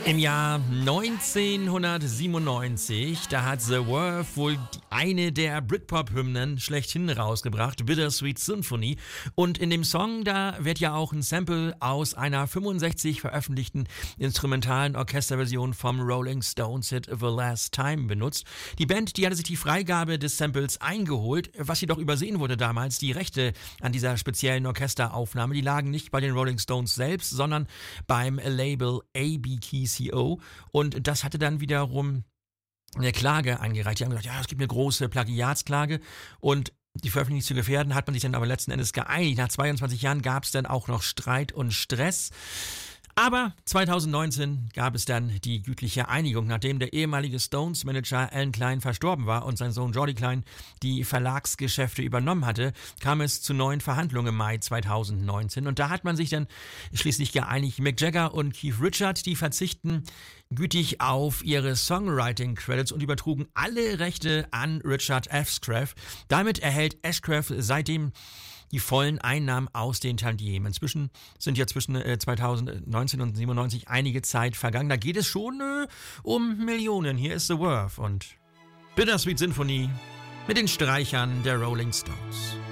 Im Jahr 1997, da hat The Verve wohl eine der Britpop-Hymnen schlechthin rausgebracht, Bittersweet Symphony. Und in dem Song, da wird ja auch ein Sample aus einer 65 veröffentlichten instrumentalen Orchesterversion vom Rolling Stones Hit The Last Time benutzt. Die Band, die hatte sich die Freigabe des Samples eingeholt, was jedoch übersehen wurde damals. Die Rechte an dieser speziellen Orchesteraufnahme, die lagen nicht bei den Rolling Stones selbst, sondern beim Label ABKCO. Und das hatte dann wiederum eine Klage eingereicht. Die haben gesagt, ja, es gibt eine große Plagiatsklage und die Veröffentlichung nicht zu gefährden, hat man sich dann aber letzten Endes geeinigt. Nach 22 Jahren gab es dann auch noch Streit und Stress. Aber 2019 gab es dann die gütliche Einigung. Nachdem der ehemalige Stones-Manager Alan Klein verstorben war und sein Sohn Geordie Klein die Verlagsgeschäfte übernommen hatte, kam es zu neuen Verhandlungen im Mai 2019. Und da hat man sich dann schließlich geeinigt. Mick Jagger und Keith Richards, die verzichten gütig auf ihre Songwriting-Credits und übertrugen alle Rechte an Richard Ashcraft. Damit erhält Ashcraft seitdem die vollen Einnahmen aus den Tantiemen. Inzwischen sind ja zwischen 2019 und 97 einige Zeit vergangen. Da geht es schon um Millionen. Hier ist The Verve und Bittersweet Symphony mit den Streichern der Rolling Stones.